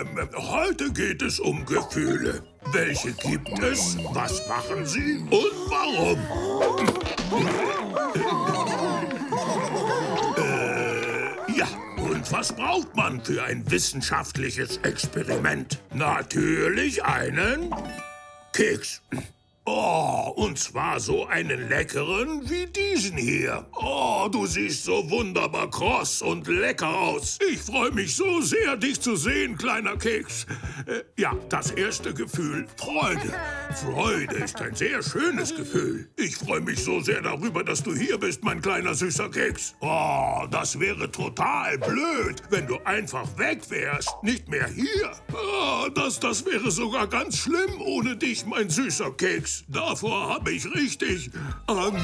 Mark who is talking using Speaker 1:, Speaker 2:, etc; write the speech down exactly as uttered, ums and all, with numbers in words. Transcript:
Speaker 1: Ähm, heute geht es um Gefühle. Welche gibt es? Was machen sie? Und warum? äh, ja, und was braucht man für ein wissenschaftliches Experiment? Natürlich einen Keks. Oh, und zwar so einen leckeren wie diesen hier. Oh, du siehst so wunderbar kross und lecker aus. Ich freue mich so sehr, dich zu sehen, kleiner Keks. Äh, ja, das erste Gefühl, Freude. Freude ist ein sehr schönes Gefühl. Ich freue mich so sehr darüber, dass du hier bist, mein kleiner süßer Keks. Oh, das wäre total blöd, wenn du einfach weg wärst. Nicht mehr hier. Oh, das, das wäre sogar ganz schlimm ohne dich, mein süßer Keks. Davor habe ich richtig Angst.